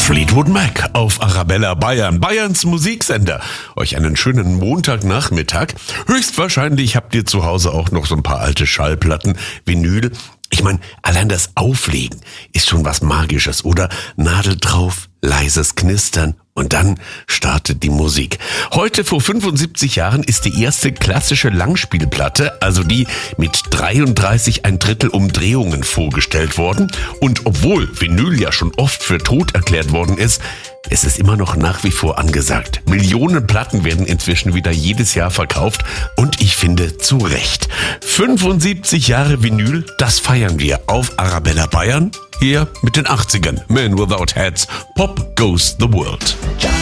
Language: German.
Fleetwood Mac auf Arabella Bayern, Bayerns Musiksender. Euch einen schönen Montagnachmittag. Höchstwahrscheinlich habt ihr zu Hause auch noch so ein paar alte Schallplatten, Vinyl. Ich meine, allein das Auflegen ist schon was Magisches, oder? Nadel drauf, leises Knistern und dann startet die Musik. Heute vor 75 Jahren ist die erste klassische Langspielplatte, also die mit 33 1/3 Umdrehungen vorgestellt worden. Und obwohl Vinyl ja schon oft für tot erklärt worden ist, es ist immer noch nach wie vor angesagt. Millionen Platten werden inzwischen wieder jedes Jahr verkauft und ich finde zu Recht. 75 Jahre Vinyl, das feiern wir auf Arabella Bayern. Hier mit den 80ern. Men Without Hats, Pop Goes the World.